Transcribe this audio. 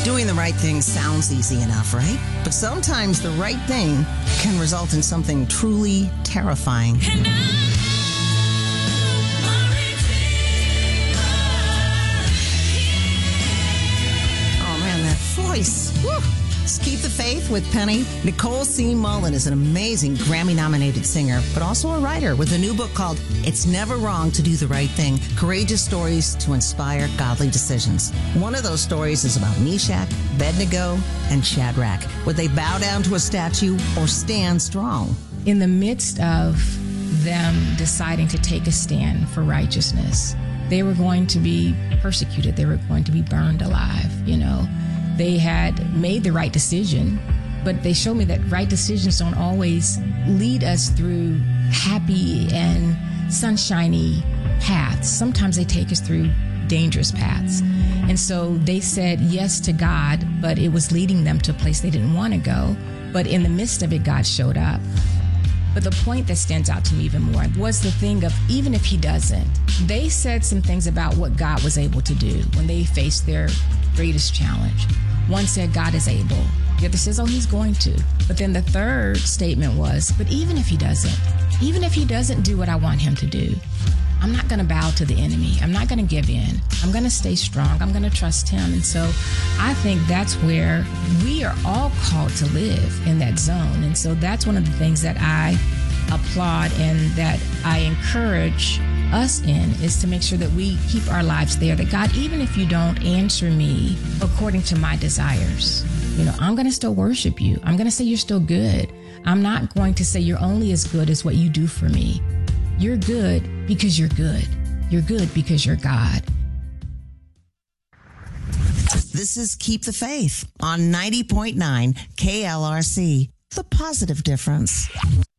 Doing the right thing sounds easy enough, right? But sometimes the right thing can result in something truly terrifying. Oh man, that voice. Woo. Keep the Faith with Penny. Nicole C. Mullen is an amazing Grammy-nominated singer, but also a writer with a new book called It's Never Wrong to Do the Right Thing, Courageous Stories to Inspire Godly Decisions. One of those stories is about Meshach, Abednego, and Shadrach. Would they bow down to a statue or stand strong? In the midst of them deciding to take a stand for righteousness, they were going to be persecuted. They were going to be burned alive, They had made the right decision, but they showed me that right decisions don't always lead us through happy and sunshiny paths. Sometimes they take us through dangerous paths. And so they said yes to God, but it was leading them to a place they didn't want to go. But in the midst of it, God showed up. But the point that stands out to me even more was the thing of even if he doesn't, they said some things about what God was able to do when they faced their greatest challenge. One said, God is able. The other says, he's going to. But then the third statement was, but even if he doesn't do what I want him to do, I'm not going to bow to the enemy. I'm not going to give in. I'm going to stay strong. I'm going to trust him. And so I think that's where we are all called to live, in that zone. And so that's one of the things that I applaud and that I encourage us in, is to make sure that we keep our lives there, that God, even if you don't answer me according to my desires, I'm going to still worship you. I'm going to say you're still good. I'm not going to say you're only as good as what you do for me. You're good because you're good. You're good because you're God. This is Keep the Faith on 90.9 KLRC, The Positive Difference.